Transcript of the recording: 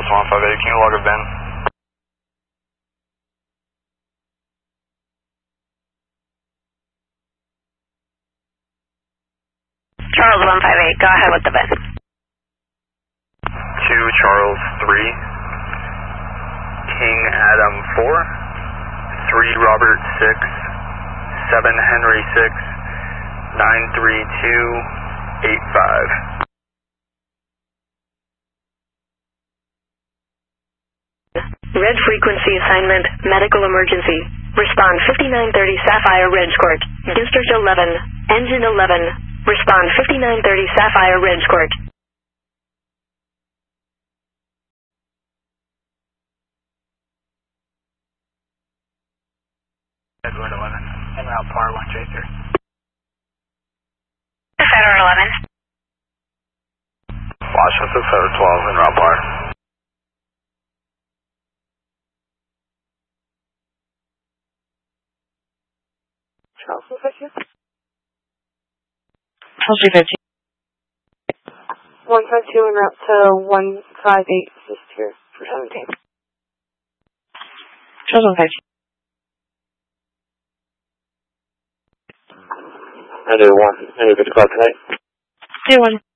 Charles 158, can you log a VIN? Charles 158, go ahead with the VIN. 2 Charles 3, King Adam 4, 3 Robert 6, 7 Henry 6, 93285. Red frequency assignment, medical emergency. Respond 5930 Sapphire Ridge Court, District 11, Engine 11. Respond 5930 Sapphire Ridge Court. Edward 11, en route par 133. Federal 11. Washington Federal 12, en route par. Charles 152. Charles 350. 152 en route to 158, assist here for 17. Charles 152. I do 1. Any good call tonight? Do 1.